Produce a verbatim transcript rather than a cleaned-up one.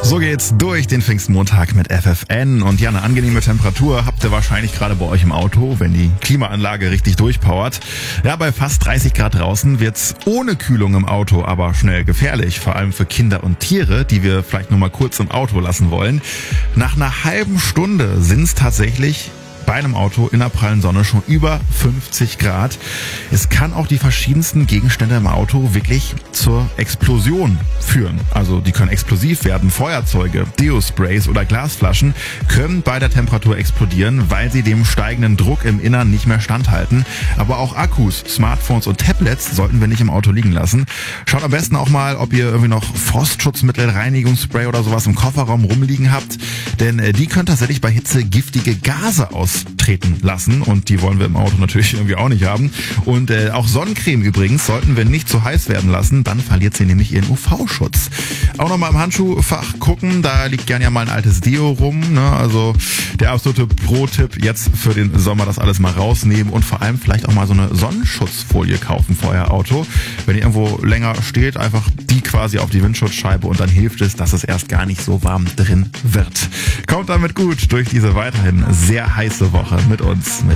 So geht's durch den Pfingstmontag mit F F N. Und ja, eine angenehme Temperatur habt ihr wahrscheinlich gerade bei euch im Auto, wenn die Klimaanlage richtig durchpowert. Ja, bei fast dreißig Grad draußen wird's ohne Kühlung im Auto aber schnell gefährlich. Vor allem für Kinder und Tiere, die wir vielleicht nur mal kurz im Auto lassen wollen. Nach einer halben Stunde sind's tatsächlich bei einem Auto in der prallen Sonne schon über fünfzig Grad. Es kann auch die verschiedensten Gegenstände im Auto wirklich zur Explosion führen. Also die können explosiv werden. Feuerzeuge, Deo-Sprays oder Glasflaschen können bei der Temperatur explodieren, weil sie dem steigenden Druck im Innern nicht mehr standhalten. Aber auch Akkus, Smartphones und Tablets sollten wir nicht im Auto liegen lassen. Schaut am besten auch mal, ob ihr irgendwie noch Frostschutzmittel, Reinigungsspray oder sowas im Kofferraum rumliegen habt. Denn die können tatsächlich bei Hitze giftige Gase aus treten lassen und die wollen wir im Auto natürlich irgendwie auch nicht haben. Und äh, auch Sonnencreme übrigens sollten wir nicht zu heiß werden lassen, dann verliert sie nämlich ihren U V-Schutz. Auch nochmal im Handschuhfach gucken, da liegt gern ja mal ein altes Deo rum, ne? Also der absolute Pro-Tipp jetzt für den Sommer, das alles mal rausnehmen und vor allem vielleicht auch mal so eine Sonnenschutzfolie kaufen vor euer Auto. Wenn ihr irgendwo länger steht, einfach die quasi auf die Windschutzscheibe und dann hilft es, dass es erst gar nicht so warm drin wird. Kommt damit gut durch diese weiterhin sehr heiße Woche mit uns, mit